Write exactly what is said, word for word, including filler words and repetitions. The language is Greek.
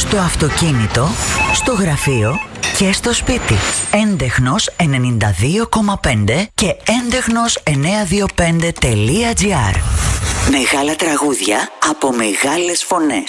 στο αυτοκίνητο, στο γραφείο και στο σπίτι. Έντεχνος ενενήντα δύο κόμμα πέντε και έντεχνος εννιακόσια είκοσι πέντε τελεία τζι άρ. Μεγάλα τραγούδια από μεγάλες φωνές.